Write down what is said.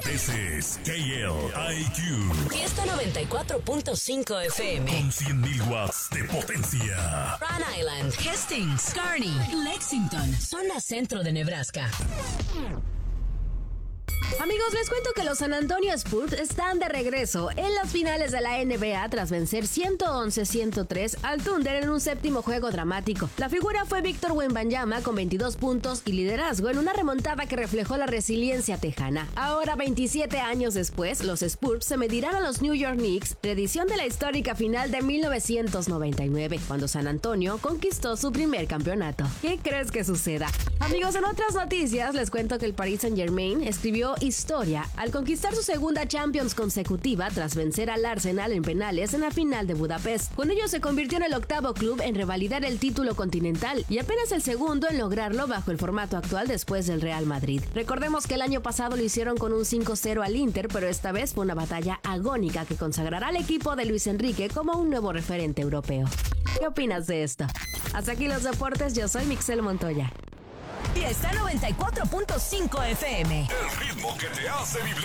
Ese es KLIQ. Fiesta 94.5 FM. Con 100.000 watts de potencia. Rhode Island, Hastings, Kearney, Lexington, zona centro de Nebraska. Amigos, les cuento que los San Antonio Spurs están de regreso en las finales de la NBA tras vencer 111-103 al Thunder en un séptimo juego dramático. La figura fue Víctor Wembanyama con 22 puntos y liderazgo en una remontada que reflejó la resiliencia tejana. Ahora, 27 años después, los Spurs se medirán a los New York Knicks, reedición de la histórica final de 1999, cuando San Antonio conquistó su primer campeonato. ¿Qué crees que suceda? Amigos, en otras noticias les cuento que el Paris Saint-Germain escribió historia al conquistar su segunda Champions consecutiva tras vencer al Arsenal en penales en la final de Budapest. Con ello se convirtió en el octavo club en revalidar el título continental y apenas el segundo en lograrlo bajo el formato actual después del Real Madrid. Recordemos que el año pasado lo hicieron con un 5-0 al Inter, pero esta vez fue una batalla agónica que consagrará al equipo de Luis Enrique como un nuevo referente europeo. ¿Qué opinas de esto? Hasta aquí los deportes, yo soy Mixel Montoya. Fiesta 94.5 FM. El ritmo que te hace vibrar.